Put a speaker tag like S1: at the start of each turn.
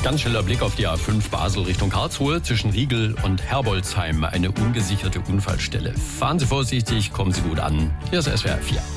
S1: Ganz schneller Blick auf die A5 Basel Richtung Karlsruhe. Zwischen Riegel und Herbolzheim eine ungesicherte Unfallstelle. Fahren Sie vorsichtig, kommen Sie gut an. Hier ist SWR 4.